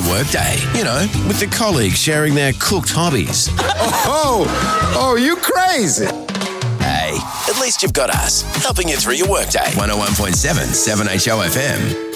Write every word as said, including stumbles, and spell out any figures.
workday. You know, with the colleagues sharing their cooked hobbies. Oh, oh, you crazy. Hey, at least you've got us, helping you through your workday. one oh one point seven, seven H O F M.